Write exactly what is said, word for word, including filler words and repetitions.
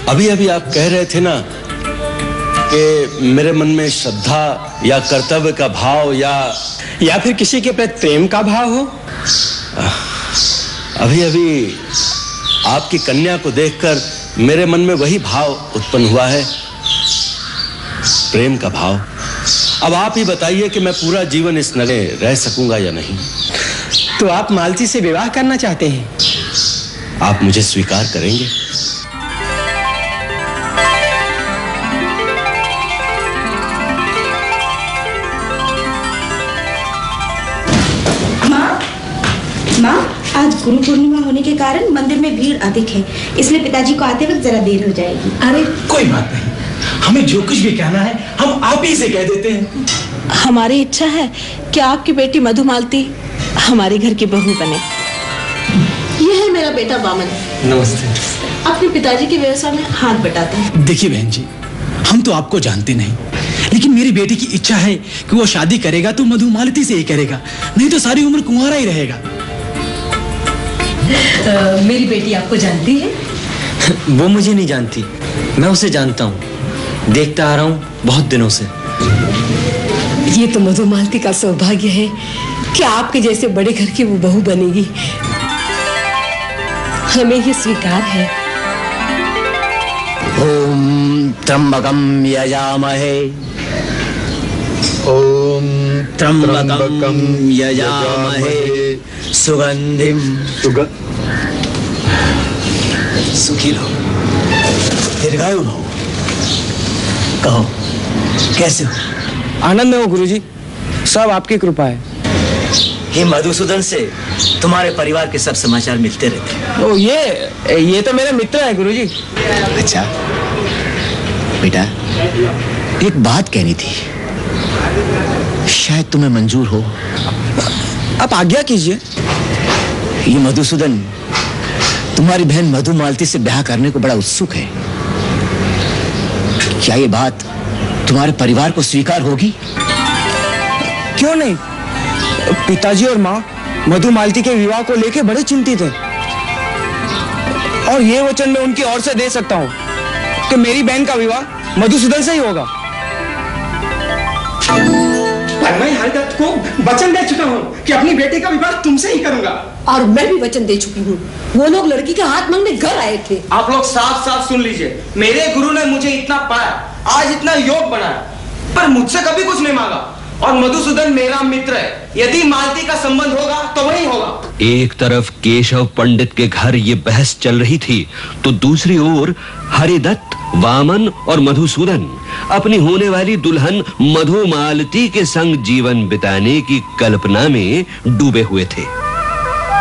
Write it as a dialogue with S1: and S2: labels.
S1: अभी अभी आप कह रहे थे ना कि मेरे मन में श्रद्धा या कर्तव्य का भाव या
S2: या फिर किसी के प्रति प्रेम का भाव हो।
S1: अभी अभी आपकी कन्या को देखकर मेरे मन में वही भाव उत्पन्न हुआ है, प्रेम का भाव। अब आप ही बताइए कि मैं पूरा जीवन इस नगर में रह सकूंगा या नहीं।
S2: तो आप मालती से विवाह करना चाहते हैं?
S1: आप मुझे स्वीकार करेंगे?
S3: माँ, आज गुरु पूर्णिमा होने के कारण मंदिर में भीड़ अधिक है, इसलिए पिताजी को आते वक्त जरा देर हो जाएगी।
S4: अरे कोई बात नहीं, हमें जो कुछ भी कहना है हम आप ही से कह देते हैं।
S5: हमारी इच्छा है कि आपकी बेटी मधुमालती हमारे घर की बहू बने। यह है मेरा बेटा बामन।
S4: नमस्ते।
S5: अपने पिताजी के व्यवसाय में हाथ बटाते हैं।
S4: देखिए बहन जी, हम तो आपको जानते नहीं, लेकिन मेरी बेटी की इच्छा है कि वो शादी करेगा तो मधुमालती से ही करेगा, नहीं तो सारी उम्र कुंवारा ही रहेगा।
S6: Uh, मेरी बेटी आपको जानती है?
S7: वो मुझे नहीं जानती, मैं उसे जानता हूँ, देखता आ रहा हूँ बहुत दिनों से।
S6: ये तो मधुमालती का सौभाग्य है कि आपके जैसे बड़े घर की वो बहू बनेगी। हमें ये स्वीकार है।
S7: ओम त्र्यंबकम यजामहे, ओम त्र्यंबकम यजामहे सुगंधिम सुगंध। सुखी रहो, दीर्घायु रहो। कहो कैसे हो?
S2: आनंद में हो गुरुजी, सब आपकी कृपा है।
S7: ये मधुसूदन से तुम्हारे परिवार के सब समाचार मिलते रहते हैं।
S2: ओ ये ये तो मेरे मित्र है गुरुजी।
S7: अच्छा बेटा, एक बात कहनी थी, शायद तुम्हें मंजूर हो।
S2: आप आज्ञा कीजिए।
S7: ये मधुसूदन तुम्हारी बहन मधुमालती से ब्याह करने को बड़ा उत्सुक है। क्या ये बात तुम्हारे परिवार को स्वीकार होगी?
S2: क्यों नहीं, पिताजी और माँ मधुमालती के विवाह को लेकर बड़े चिंतित हैं, और ये वचन मैं उनकी ओर से दे सकता हूँ कि मेरी बहन का विवाह मधुसूदन से ही होगा। पर मैं हरदत्त को वचन दे चुका हूँ कि अपनी बेटी का विवाह तुमसे ही करूंगा।
S6: और मैं भी वचन दे चुकी हूँ। वो लोग लड़की के हाथ मांगने घर आए थे।
S2: आप लोग साफ साफ सुन लीजिए, मेरे गुरु ने मुझे इतना पाया, आज इतना योग बनाया, पर मुझसे कभी कुछ नहीं मांगा। और मधुसूदन मेरा मित्र है, यदि मालती का संबंध होगा तो वही होगा।
S8: एक तरफ केशव पंडित के घर ये बहस चल रही थी, तो दूसरी ओर हरिदत्त, वामन और मधुसूदन अपनी होने वाली दुल्हन मधुमालती के संग जीवन बिताने की कल्पना में डूबे हुए थे।